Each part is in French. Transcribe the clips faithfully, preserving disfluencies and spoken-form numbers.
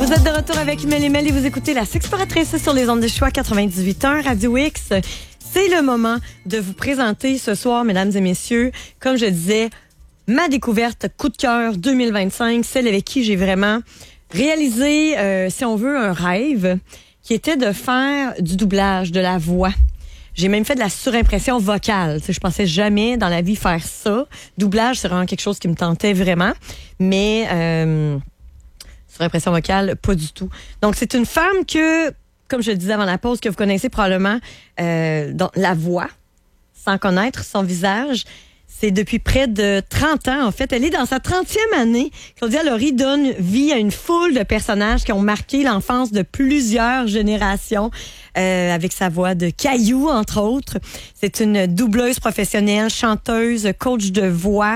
Vous êtes de retour avec Mel et Mel et vous écoutez La Sexploratrice sur les ondes de choix quatre-vingt-dix-huit point un Radio X. C'est le moment de vous présenter ce soir, mesdames et messieurs, comme je disais, ma découverte coup de cœur deux mille vingt-cinq, celle avec qui j'ai vraiment réalisé, euh, si on veut, un rêve, qui était de faire du doublage, de la voix. J'ai même fait de la surimpression vocale. Tu sais, je pensais jamais dans la vie faire ça. Doublage, c'est vraiment quelque chose qui me tentait vraiment. Mais euh, surimpression vocale, pas du tout. Donc, c'est une femme que, comme je le disais avant la pause, que vous connaissez probablement euh, dans la voix, sans connaître son visage. C'est depuis près de trente ans, en fait. Elle est dans sa trentième année. Claudia Laurie donne vie à une foule de personnages qui ont marqué l'enfance de plusieurs générations euh, avec sa voix de Caillou, entre autres. C'est une doubleuse professionnelle, chanteuse, coach de voix.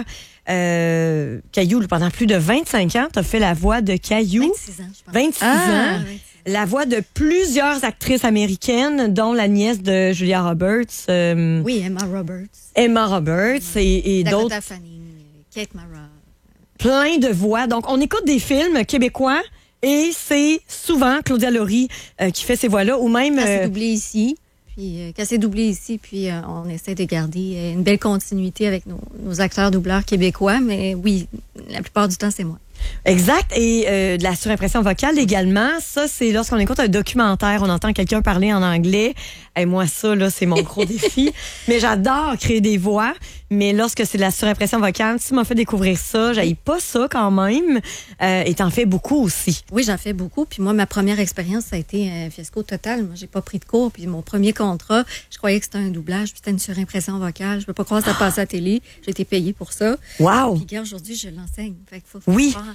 Euh, Caillou, pendant plus de vingt-cinq ans, tu as fait la voix de Caillou. vingt-six ans, je pense. vingt-six ah, ans. La voix de plusieurs actrices américaines, dont la nièce de Julia Roberts. Euh, oui, Emma Roberts. Emma Roberts Emma. et, et d'autres. Dakota Fanning, Kate Mara. Plein de voix. Donc, on écoute des films québécois et c'est souvent Claudia Laurie euh, qui fait ces voix-là ou même... Quand c'est euh, doublé ici, puis euh, quand c'est doublé ici, puis euh, on essaie de garder euh, une belle continuité avec nos, nos acteurs doubleurs québécois, mais oui, la plupart du temps, c'est moi. Exact. Et euh, de la surimpression vocale également. Ça, c'est lorsqu'on écoute un documentaire, on entend quelqu'un parler en anglais. Et moi, ça, là, c'est mon gros défi. Mais j'adore créer des voix. Mais lorsque c'est de la surimpression vocale, tu m'as fait découvrir ça. J'haïs pas ça quand même. Euh, et t'en fais beaucoup aussi. Oui, j'en fais beaucoup. Puis moi, ma première expérience, ça a été un fiasco total. Moi, j'ai pas pris de cours. Puis mon premier contrat, je croyais que c'était un doublage. Puis c'était une surimpression vocale. Je peux pas croire que ça passait à la télé. J'ai été payée pour ça. Wow! Puis regarde, aujourd'hui, je l'enseigne. Fait qu'il faut oui. faire.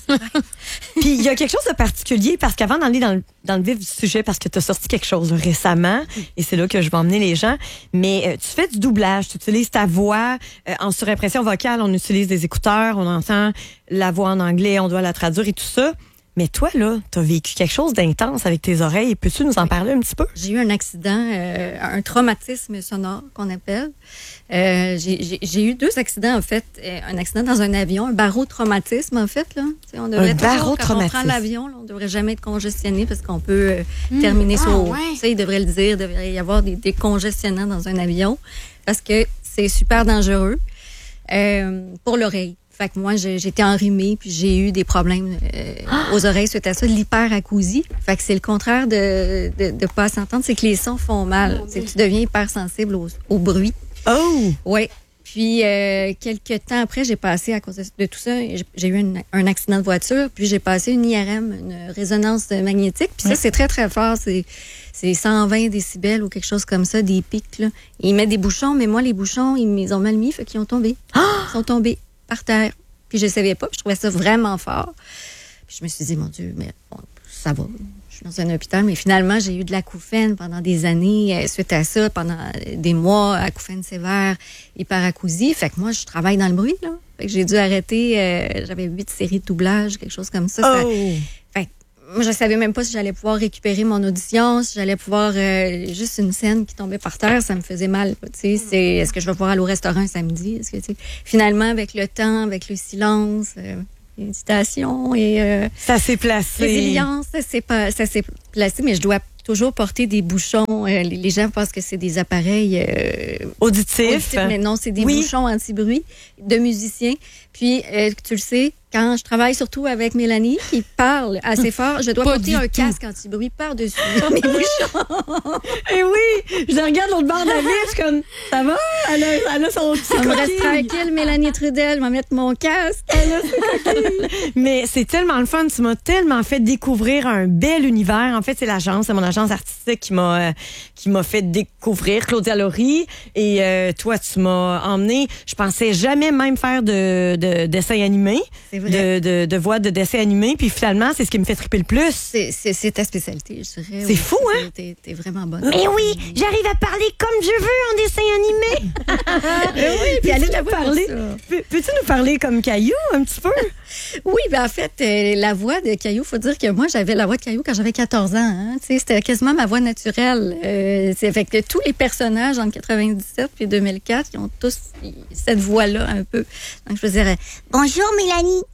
Puis il y a quelque chose de particulier parce qu'avant d'aller dans le, dans le vif du sujet, parce que tu as sorti quelque chose récemment, et c'est là que je vais emmener les gens, mais euh, tu fais du doublage, tu utilises ta voix. Euh, en surimpression vocale, on utilise des écouteurs, on entend la voix en anglais, on doit la traduire et tout ça. Mais toi, là, t'as vécu quelque chose d'intense avec tes oreilles. Peux-tu nous en parler un petit peu? J'ai eu un accident, euh, un traumatisme sonore qu'on appelle. Euh, j'ai, j'ai, j'ai eu deux accidents, en fait. Un accident dans un avion, un barotraumatisme, en fait. Là. On devrait un toujours, barotraumatisme. Quand on prend l'avion, là, on ne devrait jamais être congestionné parce qu'on peut euh, mmh. terminer ah, sur... Ouais. Tu sais, il devrait le dire, il devrait y avoir des, des congestionnants dans un avion parce que c'est super dangereux euh, pour l'oreille. Fait que moi, j'étais enrhumée, puis j'ai eu des problèmes euh, ah! aux oreilles suite à ça, de l'hyperacousie. Fait que c'est le contraire de de, de pas s'entendre, c'est que les sons font mal. C'est que tu deviens hypersensible au, au bruit. Oh! Oui. Puis, euh, quelques temps après, j'ai passé, à cause de tout ça, j'ai eu un, un accident de voiture, puis j'ai passé une I R M, une résonance magnétique. Puis ça, c'est très, très fort. C'est, c'est cent vingt décibels ou quelque chose comme ça, des pics, là. Ils mettent des bouchons, mais moi, les bouchons, ils m'ont mal mis, fait qu'ils ont tombé. Ah! Ils sont tombés par terre. Puis je ne savais pas, puis je trouvais ça vraiment fort. Puis je me suis dit, mon Dieu, mais bon, ça va. Je suis dans un hôpital, mais finalement, j'ai eu de l'acouphène pendant des années. Euh, suite à ça, pendant des mois, acouphène sévère, hyperacousie. Fait que moi, je travaille dans le bruit, là. Fait que j'ai dû arrêter, euh, j'avais huit séries de doublage, quelque chose comme ça. Oh! ça fait que moi, je ne savais même pas si j'allais pouvoir récupérer mon audition, si j'allais pouvoir... Euh, juste une scène qui tombait par terre, ça me faisait mal. Tu sais, c'est, est-ce que je vais pouvoir aller au restaurant un samedi? Est-ce que, tu sais, finalement, avec le temps, avec le silence, euh, méditation et... Euh, ça s'est placé. Résilience, ça s'est, pas, ça s'est placé, mais je dois toujours porter des bouchons. Euh, les, les gens pensent que c'est des appareils... Euh, auditifs. auditifs. Mais non, c'est des oui. bouchons anti-bruit de musiciens. Puis, euh, tu le sais, quand je travaille surtout avec Mélanie, qui parle assez fort, je dois Pas porter un tout. casque anti-bruit par-dessus mes bouchons. Et oui, je regarde l'autre bord de la ville, je suis comme, ça va? Elle a, elle a son petit Ça me reste tranquille, Mélanie Trudel, je vais mettre mon casque. Elle a son Mais c'est tellement le fun, tu m'as tellement fait découvrir un bel univers. En fait, c'est l'agence, c'est mon agence artistique qui m'a, euh, qui m'a fait découvrir Claudia Laurie. Et euh, toi, tu m'as emmené, je pensais jamais même faire de, de dessins animés. C'est vrai. De, de, de voix de dessins animés, puis finalement, c'est ce qui me fait triper le plus. C'est, c'est, c'est ta spécialité, je dirais. C'est oui, fou, hein? T'es, t'es vraiment bonne. Mais oui, j'arrive à parler comme je veux en dessin animé. oui, puis allez nous parler. Peux, peux-tu nous parler comme Caillou un petit peu? Oui, ben en fait, euh, la voix de Caillou, faut dire que moi, j'avais la voix de Caillou quand j'avais quatorze ans. Hein, tu sais, c'était quasiment ma voix naturelle. Euh, c'est fait que tous les personnages entre quatre-vingt-dix-sept et deux mille quatre, ils ont tous cette voix-là un peu. Donc, je faisais « Bonjour, Mélanie! »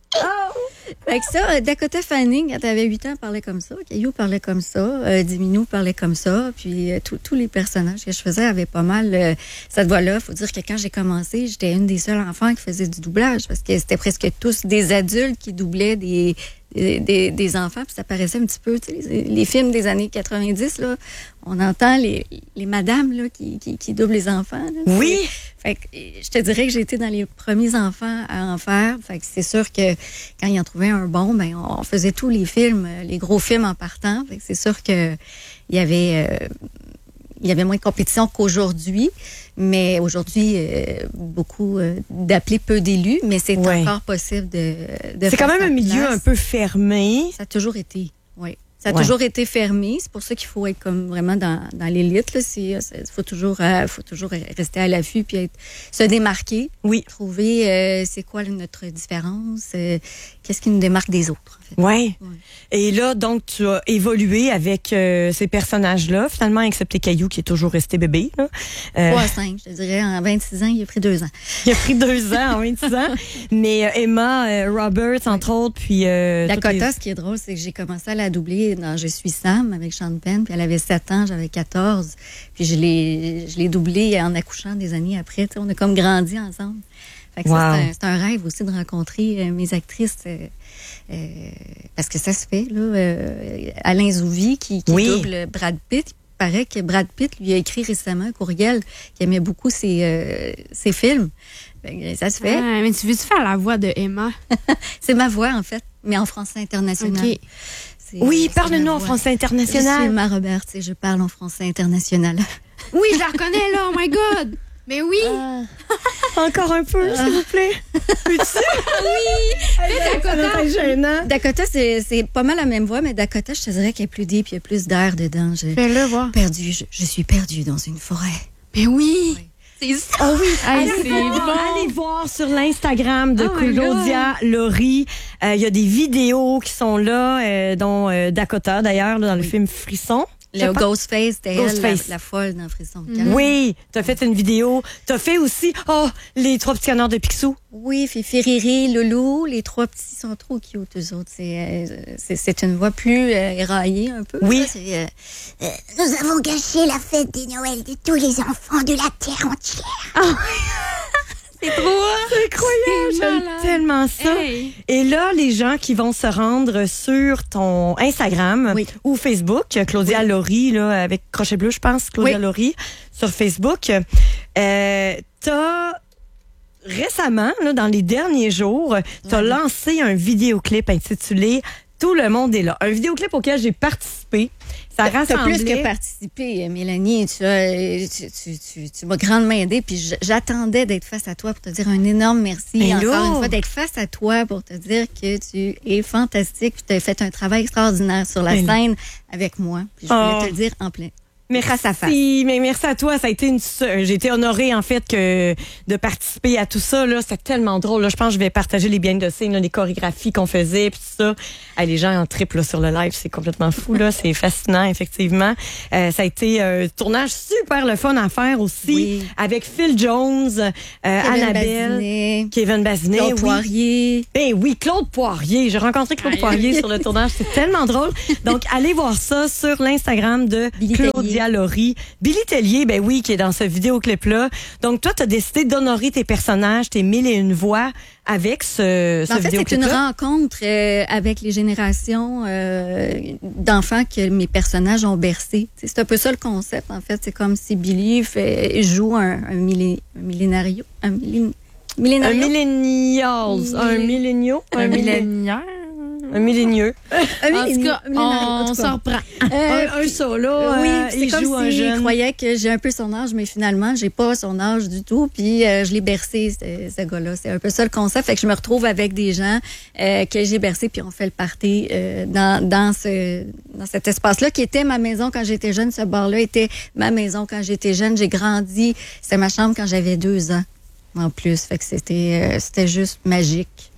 Fait que ça, Dakota Fanning, quand elle avait huit ans, parlait comme ça. Caillou parlait comme ça. Euh, Diminou parlait comme ça. Puis euh, tous les personnages que je faisais avaient pas mal euh, cette voix-là. Faut dire que quand j'ai commencé, j'étais une des seules enfants qui faisait du doublage parce que c'était presque tous des adultes qui doublaient des, des, des, des enfants. Puis ça paraissait un petit peu, tu sais, les, les films des années quatre-vingt-dix, là, on entend les, les madames là, qui, qui, qui doublent les enfants. Là, oui! Fait que je te dirais que j'ai été dans les premiers enfants à en faire. Fait que c'est sûr que quand ils en trouvaient un bon, ben on faisait tous les films, les gros films en partant. Fait que c'est sûr que il y avait euh, il y avait moins de compétition qu'aujourd'hui, mais aujourd'hui euh, beaucoup euh, d'appelés, peu d'élus, mais c'est ouais. encore possible de, de c'est quand même un milieu place. Un peu fermé. Ça a toujours été, oui. Ça a ouais. toujours été fermé. C'est pour ça qu'il faut être comme vraiment dans, dans l'élite. Il faut toujours, euh, faut toujours rester à l'affût puis être, se démarquer. Oui. Trouver euh, c'est quoi notre différence, euh, qu'est-ce qui nous démarque des autres. En fait. Ouais. ouais. Et là, donc, tu as évolué avec euh, ces personnages-là, finalement, excepté Caillou qui est toujours resté bébé. Là. Euh, trois à cinq, je te dirais. En vingt-six ans, il a pris deux ans. Il a pris deux ans en vingt-six ans. Mais euh, Emma euh, Roberts, entre autres, puis... Euh, Dakota, les... ce qui est drôle, c'est que j'ai commencé à la doubler dans Je suis Sam avec Sean Penn, puis elle avait sept ans, j'avais quatorze. Puis je l'ai, je l'ai doublée en accouchant des années après. On a comme grandi ensemble. Fait que wow. ça, c'est, un, c'est un rêve aussi de rencontrer euh, mes actrices, euh, euh, parce que ça se fait. Là, euh, Alain Zouvi, qui, qui oui. double Brad Pitt, il paraît que Brad Pitt lui a écrit récemment un courriel qui aimait beaucoup ses, euh, ses films. Fait, ça se fait. Ah, mais tu veux-tu faire la voix de Emma? C'est ma voix, en fait, mais en français international. Okay. C'est, oui, parle-nous en français international. Je suis Emma Roberts et je parle en français international. Oui, je la reconnais, là. Oh my God! Mais oui! Ah. Encore un peu, ah. s'il vous plaît. Peux-tu? Oui! Mais Dakota! C'est Dakota, c'est, c'est pas mal la même voix, mais Dakota, je te dirais qu'elle est plus deep, il y a plus d'air dedans. Je, Fais-le voir. Perdu, je, je suis perdue dans une forêt. Mais oui! oui. C'est ça! Oh oui! Allez, allez, c'est voir, bon. allez voir sur l'Instagram de oh Claudia Laurie. Il euh, y a des vidéos qui sont là, euh, dont euh, Dakota, d'ailleurs, là, dans le oui. film Frisson. Le Ghostface, c'était elle, la, Face. la folle dans Frisson. Mm-hmm. Oui, t'as fait une vidéo. T'as fait aussi, oh, les trois petits canards de Picsou. Oui, Fifi, Riri, Loulou. Les trois petits sont trop cute, eux autres. C'est, euh, c'est, c'est une voix plus euh, éraillée un peu. Oui. Ça, c'est, euh, euh, nous avons gâché la fête des Noëls de tous les enfants de la terre entière. Oh. C'est trop, c'est incroyable, j'aime tellement ça. Hey. Et là, les gens qui vont se rendre sur ton Instagram oui. ou Facebook, Claudia oui. Laurie, là, avec crochet bleu, je pense, Claudia oui. Laurie, sur Facebook, euh, t'as récemment, là, dans les derniers jours, t'as oui. lancé un vidéoclip intitulé Tout le monde est là. Un vidéoclip auquel j'ai participé. Ça rassemblait... T'as plus que participé, Mélanie. Tu, as, tu, tu, tu, tu m'as grandement aidée. Puis j'attendais d'être face à toi pour te dire un énorme merci. Et encore là... une fois, d'être face à toi pour te dire que tu es fantastique. Puis tu as fait un travail extraordinaire sur la Mais scène non. avec moi. Puis je voulais oh. te le dire en plein. Merci, face à face. mais merci à toi. Ça a été une, j'ai été honorée en fait que de participer à tout ça là. C'était tellement drôle. Là. Je pense que je vais partager les behind the scenes, là, les chorégraphies qu'on faisait, puis tout ça. Ah, les gens en triple là, sur le live, c'est complètement fou là. C'est fascinant effectivement. Euh, ça a été un tournage super le fun à faire aussi oui. avec Phil Jones, euh, Kevin Annabelle, Bazinet, Kevin Bazinet, Claude oui. Poirier. Ben oui, Claude Poirier. J'ai rencontré Claude Aïe. Poirier sur le tournage. C'est tellement drôle. Donc allez voir ça sur l'Instagram de Billy Claudia Laurie. Billy Tellier, ben oui, qui est dans ce vidéoclip-là. Donc, toi, tu as décidé d'honorer tes personnages, tes mille et une voix avec ce, ce en fait, vidéoclip-là. C'est une rencontre euh, avec les générations euh, d'enfants que mes personnages ont bercé. T'sais, c'est un peu ça le concept, en fait. C'est comme si Billy fait, joue un, un, millé, un millénario. Un millén, millénario. Un millénial. Un millénio. Un millénaire. Un millénieux. En tout cas, on s'en reprend. Euh, un, un solo. Oui, euh, c'est il comme joue un s'il jeune. croyait que j'ai un peu son âge, mais finalement, j'ai pas son âge du tout. Puis euh, je l'ai bercé, ce, ce gars-là. C'est un peu ça le concept. Fait que je me retrouve avec des gens euh, que j'ai bercé, puis on fait le party euh, dans, dans, ce, dans cet espace-là, qui était ma maison quand j'étais jeune. Ce bar-là était ma maison quand j'étais jeune. J'ai grandi. C'était ma chambre quand j'avais deux ans, en plus. Fait que c'était, euh, c'était juste magique.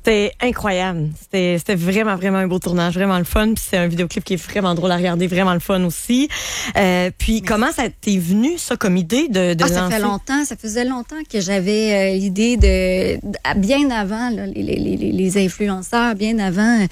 C'était incroyable. C'était, c'était vraiment, vraiment un beau tournage, vraiment le fun. Puis c'est un vidéoclip qui est vraiment drôle à regarder, vraiment le fun aussi. Euh, puis Merci. Comment ça t'est venu, ça, comme idée de, de ah, lancer? Ça fait longtemps. Ça faisait longtemps que j'avais euh, l'idée de, de... Bien avant, là, les, les, les, les influenceurs, bien avant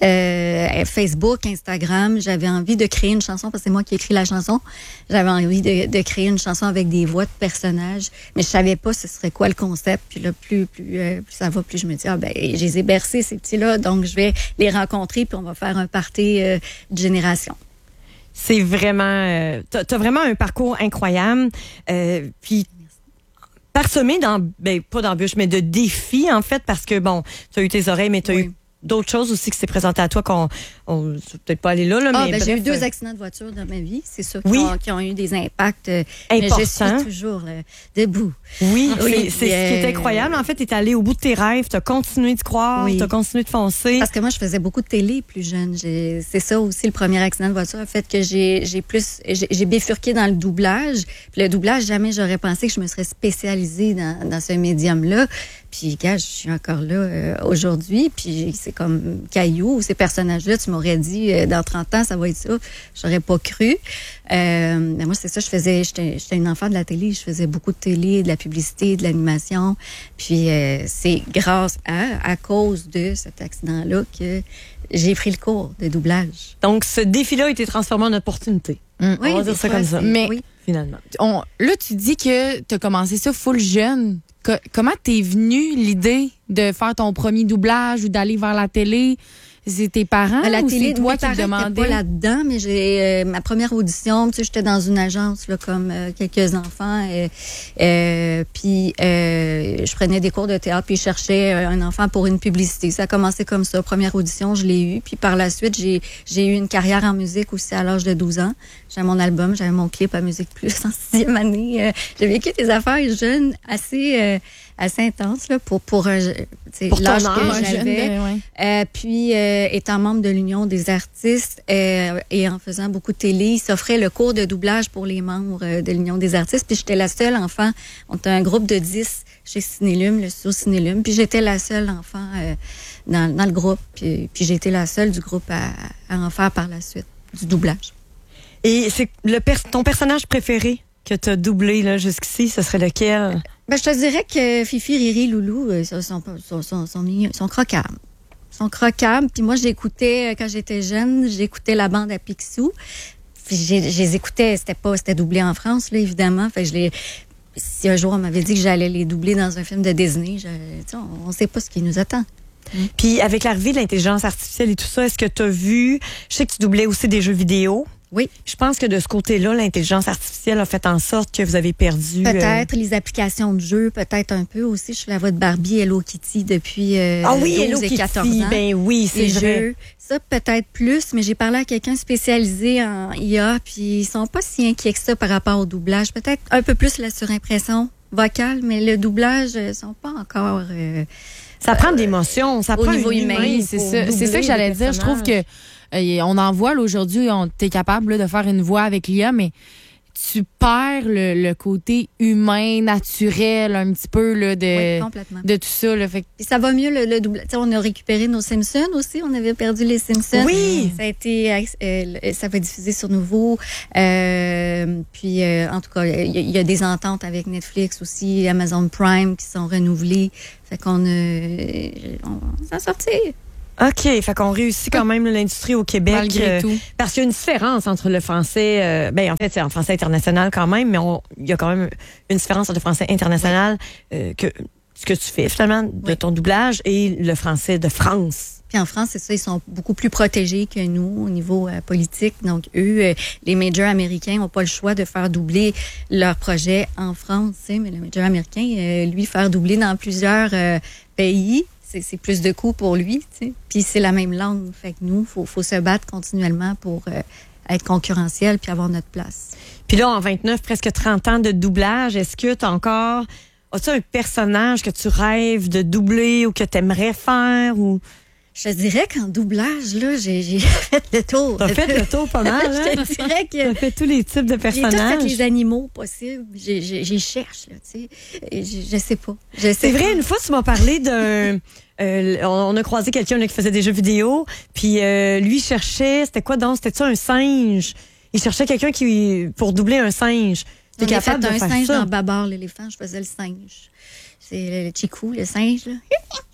euh, Facebook, Instagram, j'avais envie de créer une chanson, parce que c'est moi qui ai écrit la chanson. J'avais envie de, de créer une chanson avec des voix de personnages, mais je savais pas ce serait quoi le concept. Puis là, plus, plus, euh, plus ça va, plus je me dis, ah ben, je les ai bercés, ces petits-là, donc je vais les rencontrer, puis on va faire un party euh, de génération. C'est vraiment... Euh, t'as, t'as vraiment un parcours incroyable. Euh, puis parsemé dans... Ben, pas d'embûches, mais de défis, en fait, parce que, bon, tu as eu tes oreilles, mais tu as oui. eu d'autres choses aussi qui s'est présentées à toi qu'on... On ne peut-être pas aller là, là ah, mais... Ben, bref, j'ai eu deux accidents de voiture dans ma vie. C'est ça qui, oui. ont, qui ont eu des impacts. Euh, Important. Mais je suis toujours euh, debout. Oui, oui, c'est, c'est euh... ce qui est incroyable. En fait, tu es allé au bout de tes rêves, tu as continué de croire, oui. tu as continué de foncer. Parce que moi, je faisais beaucoup de télé plus jeune. J'ai... C'est ça aussi, le premier accident de voiture, a fait que j'ai, j'ai plus... J'ai, j'ai bifurqué dans le doublage. Puis le doublage, jamais j'aurais pensé que je me serais spécialisée dans, dans ce médium-là. Puis, gars, je suis encore là euh, aujourd'hui. Puis, c'est comme Caillou, ces personnages-là, tu m'aurais dit, euh, dans trente ans, ça va être ça. J'aurais pas cru. Euh, mais moi, c'est ça, je faisais, j'étais, j'étais une enfant de la télé. Je faisais beaucoup de télé, de la publicité, de l'animation. Puis, euh, c'est grâce à, à cause de cet accident-là que j'ai pris le cours de doublage. Donc, ce défi-là a été transformé en opportunité. Mmh. On oui, va dire ça fois, comme ça. Mais, oui. finalement. On, là, tu dis que tu as commencé ça full jeune. Que, comment t'es venue l'idée de faire ton premier doublage ou d'aller vers la télé? C'est tes parents la ou télé, c'est toi mes qui te demandais? Pas là-dedans, mais j'ai euh, ma première audition, tu sais, j'étais dans une agence là, comme euh, quelques enfants, et, euh, puis euh, je prenais des cours de théâtre, puis je cherchais un enfant pour une publicité. Ça a commencé comme ça. Première audition, je l'ai eu, puis par la suite, j'ai j'ai eu une carrière en musique aussi à l'âge de douze ans. J'avais mon album, j'avais mon clip à Musique Plus en sixième année. Euh, j'ai vécu des affaires jeunes assez euh, assez intenses là, pour pour, euh, pour l'âge âge, que j'avais. De, ouais. euh, puis euh, étant membre de l'Union des artistes euh, et en faisant beaucoup de télé, il s'offrait le cours de doublage pour les membres euh, de l'Union des artistes. Puis j'étais la seule enfant. On était un groupe de dix chez Cinélume, le studio Cinélume. Puis j'étais la seule enfant euh, dans, dans le groupe. Puis, puis j'ai été la seule du groupe à, à en faire par la suite, du doublage. Et c'est le per- ton personnage préféré que tu as doublé là, jusqu'ici, ce serait lequel? Ben, je te dirais que Fifi, Riri, Loulou euh, sont, sont, sont, sont, sont, mignons, sont croquables. sont croquables. Puis moi, j'écoutais, quand j'étais jeune, j'écoutais la bande à Picsou. Puis je les écoutais, c'était pas, c'était doublé en France, là, évidemment. Fait que je les... Si un jour on m'avait dit que j'allais les doubler dans un film de Disney, je, on ne sait pas ce qui nous attend. Mmh. Puis avec l'arrivée de l'intelligence artificielle et tout ça, est-ce que tu as vu, je sais que tu doublais aussi des jeux vidéo. Oui. Je pense que de ce côté-là, l'intelligence artificielle a fait en sorte que vous avez perdu... Peut-être euh... les applications de jeu, peut-être un peu aussi. Je suis la voix de Barbie Hello Kitty depuis euh, ah oui, douze Hello et Kitty, quatorze ans. Ben oui, c'est les vrai. Jeux. Ça, peut-être plus, mais j'ai parlé à quelqu'un spécialisé en I A, puis ils sont pas si inquiets que ça par rapport au doublage. Peut-être un peu plus la surimpression vocale, mais le doublage, ils sont pas encore... Euh, ça prend de l'émotion, ça au prend niveau humain. humain. C'est ça, c'est ça que j'allais dire. Je trouve que euh, on en voit là, aujourd'hui, on t'es capable là, de faire une voix avec l'I A, mais tu perds le, le côté humain, naturel, un petit peu là, de, oui, complètement. de tout ça. Là, fait... Puis ça va mieux le, le doublage. On a récupéré nos Simpsons aussi. On avait perdu les Simpsons. Oui. Ça a été, euh, ça va être diffusé sur Nouveau. Euh, puis euh, en tout cas, il y, y a des ententes avec Netflix aussi, Amazon Prime qui sont renouvelées. Fait qu'on euh, on s'en sortit. OK, fait qu'on réussit quand même l'industrie au Québec. Malgré euh, tout. Parce qu'il y a une différence entre le français, euh, ben en fait c'est en français international quand même, mais il y a quand même une différence entre le français international euh, que ce que tu fais finalement de oui. ton doublage et le français de France. Puis en France, c'est ça, ils sont beaucoup plus protégés que nous au niveau euh, politique. Donc eux, euh, les majors américains n'ont pas le choix de faire doubler leur projet en France, tu sais, mais le major américain, euh, lui, faire doubler dans plusieurs euh, pays. C'est plus de coûts pour lui, tu sais. Puis c'est la même langue. Fait que nous, il faut, faut se battre continuellement pour euh, être concurrentiel puis avoir notre place. Puis là, en vingt-neuf, presque trente ans de doublage, est-ce que tu as encore... As-tu un personnage que tu rêves de doubler ou que tu aimerais faire? Ou... Je te dirais qu'en doublage, là, j'ai, j'ai fait le tour. T'as fait le tour pas mal, hein? Je te dirais que... T'as fait tous les types de personnages. J'ai tout fait les animaux possibles. J'ai, j'ai, j'y cherche, là, tu sais. Et Je, je sais pas. Je sais C'est vrai, pas. une fois, tu m'as parlé d'un... euh, on a croisé quelqu'un là, qui faisait des jeux vidéo, puis euh, lui cherchait... C'était quoi donc? C'était-tu un singe? Il cherchait quelqu'un qui pour doubler un singe. T'es On a capable fait de un faire singe ça? dans Babar, l'éléphant. Je faisais le singe. C'est le, le Chikou, le singe, là.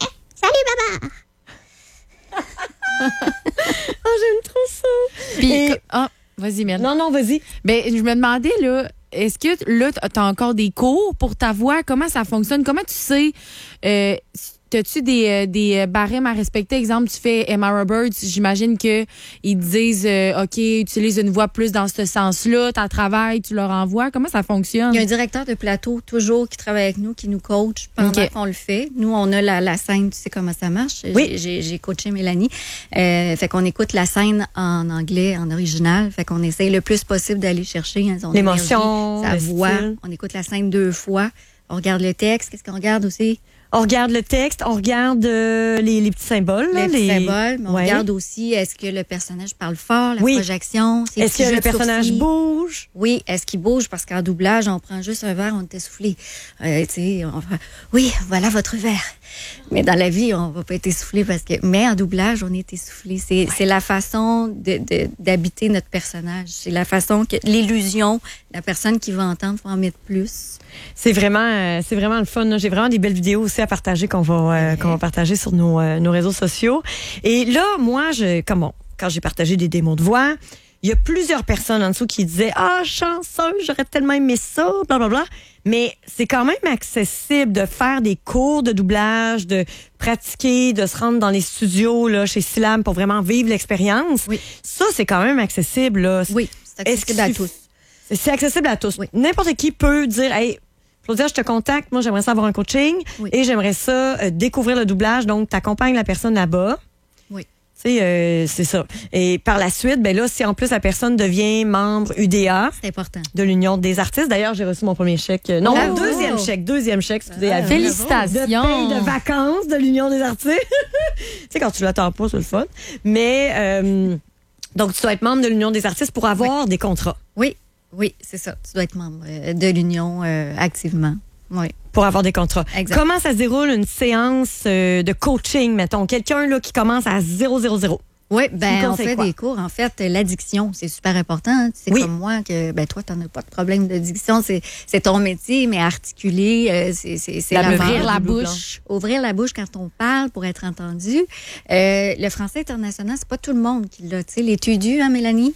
Oh, j'aime trop ça. Puis, Et- co- ah, vas-y, Mel. Non, non, vas-y. Ben, je me demandais, là, est-ce que là, tu as encore des cours pour ta voix? Comment ça fonctionne? Comment tu sais? Euh, T'as-tu des, euh, des barèmes à respecter? Exemple, tu fais Emma Roberts, j'imagine qu'ils te disent, euh, OK, utilise une voix plus dans ce sens-là, tu travailles, tu leur envoies. Comment ça fonctionne? Il y a un directeur de plateau, toujours, qui travaille avec nous, qui nous coach pendant OK. qu'on le fait. Nous, on a la, la scène, tu sais comment ça marche. Oui. J'ai, j'ai, j'ai coaché Mélanie. Euh, fait qu'on écoute la scène en anglais, en original. Fait qu'on essaye le plus possible d'aller chercher hein, son L'émotion, énergie, sa le voix. style. On écoute la scène deux fois. On regarde le texte. Qu'est-ce qu'on regarde aussi? On regarde le texte, on regarde euh, les, les petits symboles. Là, Les petits symboles. Mais on Ouais. regarde aussi, est-ce que le personnage parle fort, la Oui. projection? ses Est-ce petits que jeux le de personnage sourcils? bouge? Oui, est-ce qu'il bouge? Parce qu'en doublage, on prend juste un verre, on est essoufflé. Euh, tu sais, on va, oui, voilà votre verre. Mais dans la vie, on va pas être essoufflé parce que, mais en doublage, on est essoufflé. C'est, c'est la façon de, de, d'habiter notre personnage. C'est la façon que, l'illusion, la personne qui va entendre, faut en mettre plus. C'est vraiment, euh, c'est vraiment le fun. Là. J'ai vraiment des belles vidéos aussi à partager qu'on va, euh, qu'on va partager sur nos, euh, nos réseaux sociaux. Et là, moi, je, comment, quand j'ai partagé des démos de voix, il y a plusieurs personnes en dessous qui disaient ah chanceuse, j'aurais tellement aimé ça, blablabla. Mais c'est quand même accessible de faire des cours de doublage, de pratiquer, de se rendre dans les studios là chez Syllab pour vraiment vivre l'expérience. Oui. Ça, c'est quand même accessible là. Oui, c'est Est-ce accessible que à tu- tous. C'est c'est accessible à tous. Oui. N'importe qui peut dire, hey, Claudia, je te contacte. Moi, j'aimerais ça avoir un coaching Oui. et j'aimerais ça euh, découvrir le doublage. Donc, tu accompagnes la personne là-bas. Oui. Tu sais, euh, c'est ça. Et par la suite, ben là, si en plus la personne devient membre U D A C'est important. de l'Union des artistes, d'ailleurs, j'ai reçu mon premier chèque. euh, Non, Bravo. deuxième chèque, deuxième chèque, excusez, à vie. Félicitations. De paye de vacances de l'Union des artistes. Tu sais, quand tu l'attends pas, c'est le fun. Mais, euh, donc, tu dois être membre de l'Union des artistes pour avoir des contrats. Oui, oui, c'est ça. Tu dois être membre euh, de l'Union euh, activement. Oui. Pour avoir des contrats. Exact. Comment ça se déroule une séance euh, de coaching, mettons? Quelqu'un là qui commence à zéro zéro zéro. Oui, Tu me ben on conseilles fait quoi? des cours. En fait, euh, l'addiction, c'est super important. hein. C'est Oui. comme moi que, ben toi, t'en as pas de problème d'addiction. C'est, c'est ton métier, mais articuler, euh, c'est, c'est, c'est La la ouvrir base. la bleu, bouche. Ouvrir la bouche quand on parle pour être entendu. Euh, le français international, c'est pas tout le monde qui l'a. Tu sais, les tudus, hein, Mélanie?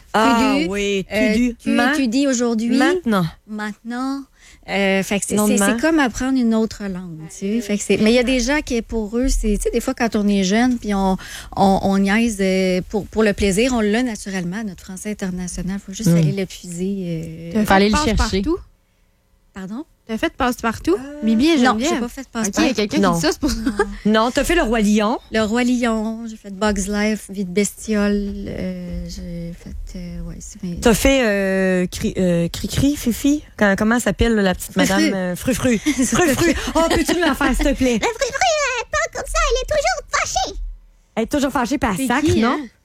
Ah Tudu, oui, Euh, tudu. tu Ma- étudies aujourd'hui. Maintenant. Maintenant. Euh, fait que c'est, Non, c'est, demain. c'est comme apprendre une autre langue, tu sais. Fait que c'est, mais il y a des gens qui, pour eux, c'est, tu sais, des fois, quand on est jeune, puis on, on, on niaise euh, pour, pour le plaisir, on l'a naturellement, notre français international. Il faut juste Mm. aller le puiser. euh, T'as Fallait fait le chercher. passe-partout? Pardon? T'as fait passe-partout? Bibi et Non, Geneviève? j'ai pas fait OK, passe-partout. il y a quelqu'un Non. qui dit ça, c'est pour... Non, t'as fait le Roi Lion. Le Roi Lion, j'ai fait Bugs Life, Vie de bestiole, euh, j'ai fait, euh, ouais, c'est mes... T'as fait euh, cri, euh, Cri-Cri, Fifi. Quand- comment s'appelle la petite madame? Frufru. euh, Frufru. Frufru. Oh, peux-tu nous la faire, s'il te plaît? La Frufru, elle parle comme ça, elle est toujours fâchée. Elle est toujours fâchée par C'est sac, qui, non? hein?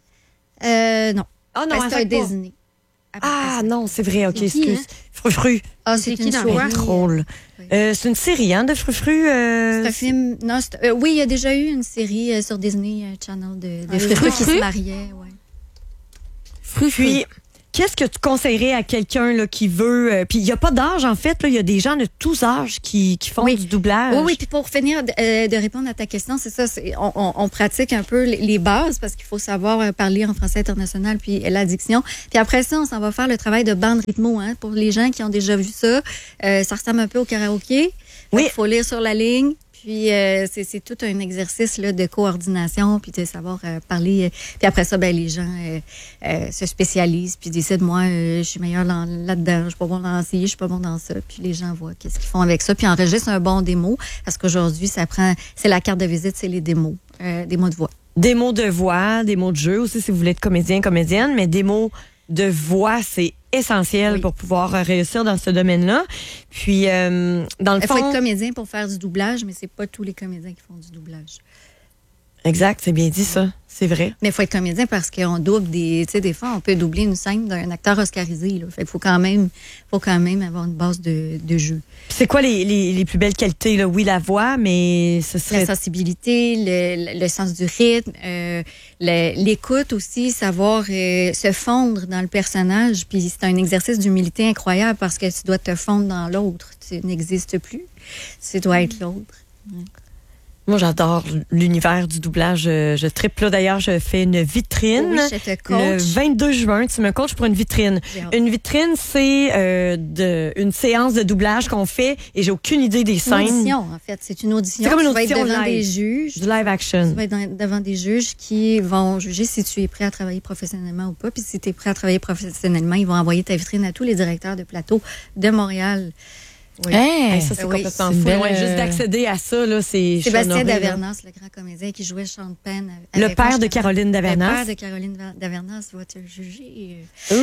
Euh, non. Ah Ben, non, c'est elle un sac pas. Disney. Ah non, c'est vrai, ok, C'est qui, excuse. Frufru. Ah, C'est c'est qui une dans Elle Quoi? est série. drôle. Oui. Euh, c'est une série, hein, de Frufru. euh, C'est un film. Non, c'est- euh, oui, il y a déjà eu une série euh, sur Disney euh, Channel de, de Ah, les frufru qui frufru? se mariaient. Ouais. Puis, qu'est-ce que tu conseillerais à quelqu'un là, qui veut... euh, puis, il n'y a pas d'âge, en fait. là. Il y a des gens de tous âges qui, qui font Oui. du doublage. Oui, oui, puis pour finir de, euh, de répondre à ta question, c'est ça, c'est, on, on, on pratique un peu les, les bases parce qu'il faut savoir euh, parler en français international puis euh, l'addiction. Puis après ça, on s'en va faire le travail de bande rythmo, hein, pour les gens qui ont déjà vu ça. Euh, ça ressemble un peu au karaoké. Oui. Il faut lire sur la ligne. Puis euh, c'est, c'est tout un exercice là, de coordination, puis de savoir euh, parler. euh, puis après ça, ben les gens euh, euh, se spécialisent, puis décident, moi, euh, je suis meilleure dans- là-dedans, je suis pas bon dans ci, je suis pas bon dans ça. Puis les gens voient qu'est-ce qu'ils font avec ça, puis enregistrent un bon démo, parce qu'aujourd'hui, ça prend, c'est la carte de visite, c'est les démos, euh, des mots de voix. Des mots de voix, des mots de jeu aussi, si vous voulez être comédien, comédienne, mais des mots de voix, c'est essentiel Oui. pour pouvoir euh, réussir dans ce domaine-là. Puis, euh, dans le Il faut fond... être comédien pour faire du doublage, mais c'est pas tous les comédiens qui font du doublage. Exact, c'est bien dit ça. C'est vrai. Mais il faut être comédien parce qu'on double des. Tu sais, des fois, on peut doubler une scène d'un acteur oscarisé. Là. Fait qu'il faut quand même, faut quand même avoir une base de, de jeu. C'est quoi les, les, les plus belles qualités? Là? Oui, la voix, mais ce serait... La sensibilité, le, le, le sens du rythme, euh, le, l'écoute aussi, savoir euh, se fondre dans le personnage. Puis c'est un exercice d'humilité incroyable parce que tu dois te fondre dans l'autre. Tu n'existes plus. Tu dois être l'autre. Ouais. Moi, j'adore l'univers du doublage. Je, je triple. Là, d'ailleurs, je fais une vitrine. Oui, je te coach. Le vingt-deux juin, tu me coaches pour une vitrine. Une vitrine, c'est euh, de, une séance de doublage qu'on fait et j'ai aucune idée des scènes. Une audition, en fait. C'est une audition. C'est comme une tu vas audition être devant live. des juges. Du live action. Tu vas être dans, devant des juges qui vont juger si tu es prêt à travailler professionnellement ou pas. Puis si tu es prêt à travailler professionnellement, ils vont envoyer ta vitrine à tous les directeurs de plateau de Montréal. Oui. Hey, hey, ça, c'est oui, complètement c'est fou. belle... Ouais, juste d'accéder à ça, là, c'est... Sébastien Davernas, le grand comédien qui jouait Sean Penn. Le père de Caroline Davernas. Le père de Caroline Davernas va te juger.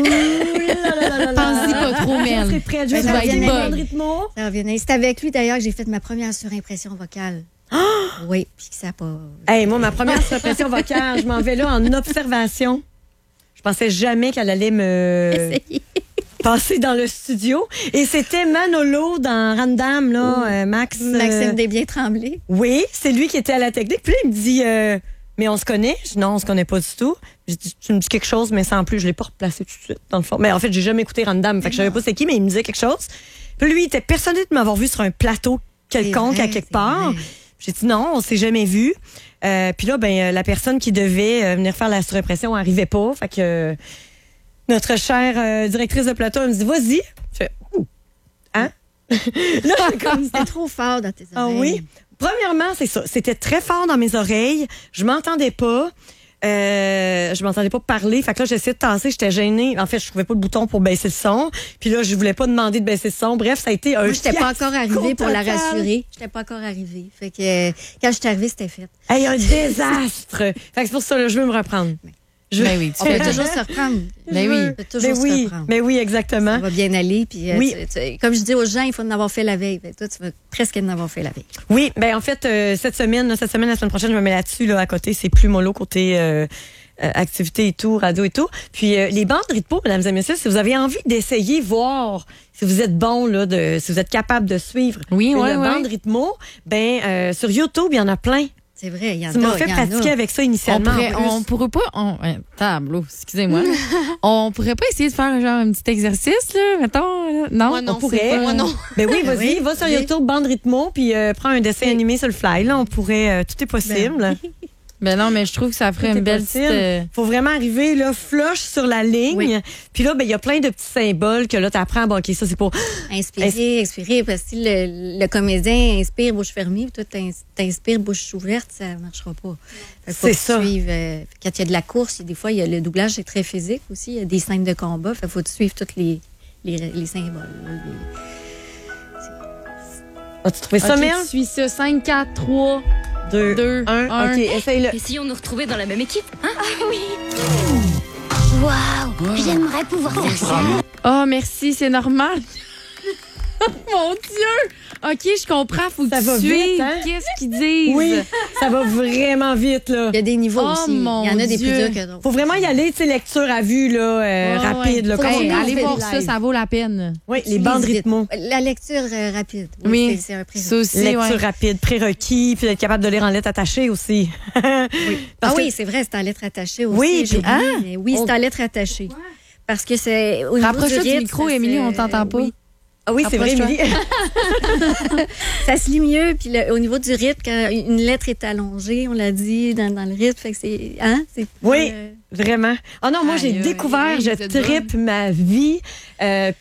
Pense-y pas trop, Mel. C'est prêt à jouer Ça avec revenait. rythmo. Ça revenait. C'est avec lui, d'ailleurs, que j'ai fait ma première surimpression vocale. Oui, puis que ça n'a pas... Hey, moi, ma première surimpression vocale, je m'en vais là en observation. Je pensais jamais qu'elle allait me... passer dans le studio. Et c'était Manolo dans Random, là, euh, Max. Euh... Maxime Desbiens-Tremblay. Oui, c'est lui qui était à la technique. Puis là, il me dit, euh, mais on se connaît? Je dis, non, on se connaît pas du tout. Je dis, tu me dis quelque chose, mais sans plus. Je l'ai pas replacé tout de suite, dans le fond. Mais en fait, j'ai jamais écouté Random, fait que je savais pas c'est qui, mais il me disait quelque chose. Puis lui, il était persuadé de m'avoir vu sur un plateau quelconque vrai, à quelque part. Vrai. J'ai dit, non, on s'est jamais vu. Euh, puis là, ben, la personne qui devait euh, venir faire la surimpression arrivait pas. Fait que... Euh, notre chère euh, directrice de plateau, elle me dit, vas-y. Je fais, ouh, hein? Là, comme c'était trop fort dans tes oreilles. Ah oui? Premièrement, c'est ça. C'était très fort dans mes oreilles. Je m'entendais pas. Euh, je m'entendais pas parler. Fait que là, j'essayais de tasser. J'étais gênée. En fait, je trouvais pas le bouton pour baisser le son. Puis là, je voulais pas demaber de baisser le son. Bref, ça a été un Moi, j'étais pas encore arrivée pour la total. rassurer. J'étais pas encore arrivée. Fait que euh, quand je suis arrivée, c'était fait. Hey, un désastre. Fait que c'est pour ça, là, je veux me reprendre. Je... Ben oui, on peut toujours se reprendre. Ben oui. On peut toujours ben se oui. reprendre. Mais oui, exactement. Ça va bien aller. Puis, euh, oui. tu, tu, comme je dis aux gens, il faut en avoir fait la veille. Ben, toi, tu vas presque en avoir fait la veille. Oui, ben en fait, euh, cette semaine, cette semaine, la semaine prochaine, je me mets là-dessus. Là, à côté, c'est plus mollo côté euh, euh, activité et tout, radio et tout. Puis euh, les bandes rythmo, mesdames et messieurs, si vous avez envie d'essayer, voir si vous êtes bon, là, de, si vous êtes capable de suivre oui, une ouais, bande ouais. rythmo, ben euh, sur YouTube, il y en a plein. C'est vrai, il y en a. Tu m'as fait pratiquer avec ça initialement. On pourrait, on pourrait pas. On, euh, tableau, excusez-moi. on pourrait pas essayer de faire genre un petit exercice, là, mettons. Là. Non, Moi non, on pourrait. Pas... Moi non. Ben oui, vas-y, oui, va sur oui. YouTube, bande rythmo, puis euh, prends un dessin oui. animé sur le fly. Là, on pourrait. Euh, tout est possible. Ben. Ben non, mais je trouve que ça ferait tout une belle petite... Euh... Faut vraiment arriver, là, flush sur la ligne. Oui. Puis là, ben, il y a plein de petits symboles que là, t'apprends. Bon, OK, ça, c'est pour... Inspirer, expirer. Parce que si le, le comédien inspire bouche fermée, puis toi, t'inspires bouche ouverte, ça marchera pas. C'est ça. Suivre, euh, quand il y a de la course, des fois, il y a le doublage, c'est très physique aussi. Il y a des scènes de combat. Fait faut suivre tous les, les, les symboles. Les... As-tu trouvé ça, okay, Mel? Tu suis ça. cinq, quatre, trois... Deux, un. OK, essaye-le. Et si on nous retrouvait dans la même équipe, hein? Ah oui! Waouh! Wow, j'aimerais pouvoir faire ça. Oh, merci, c'est normal. Mon Dieu! OK, je comprends. Faut que ça tu va suives. Vite, hein? Qu'est-ce qu'ils disent? Oui, ça va vraiment vite, là. Il y a des niveaux oh, aussi. Il y en a des plus durs que d'autres. Faut vraiment y aller, tu sais, lecture à vue, là, euh, oh, rapide. Ouais. Là, hey, allez voir live. ça, ça vaut la peine. Oui, les bandes rythmo. La lecture euh, rapide. Oui, oui. C'est un ça aussi, lecture ouais. rapide, prérequis, puis être capable de lire en lettres attachées aussi. oui. Ah que... oui, c'est vrai, c'est en lettres attachées aussi. Oui, puis, hein? oui, c'est on... en lettres attachées. Ouais. Parce que c'est... Rapproche-toi du, du micro, Émilie, on t'entend pas. Oui. Ah oui, c'est vrai, Émilie. Ça se lit mieux. Puis le, au niveau du rythme, quand une lettre est allongée, on l'a dit dans, dans le rythme, fait que c'est... Hein? C'est oui, euh... vraiment. Ah oh non, moi, j'ai aïe, découvert, aïe, je trippe ma vie. Euh,